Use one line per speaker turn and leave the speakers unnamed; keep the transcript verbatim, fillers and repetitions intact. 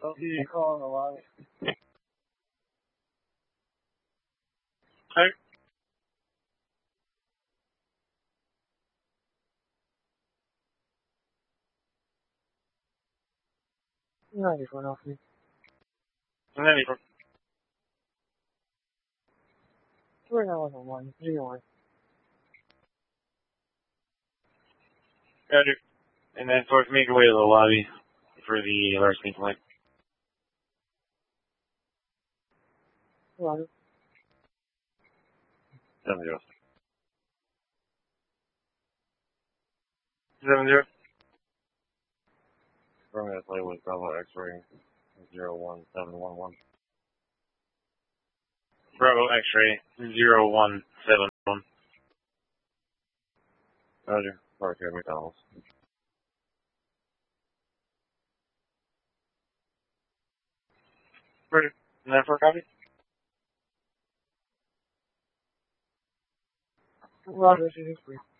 I'll give you a call in a while.
Okay.
ninety-four, off me.
ninety-four.
We're not on one. Zero one.
Roger. And then for make your way to the lobby for the larceny complaint.
Roger.
Seven zero. Seven zero. We're going to play with Bravo X-ray zero one seven one one. Bravo X-ray zero one seven one. Roger. Parker McDonald's. Roger. And then for a copy?
Roger, this is free.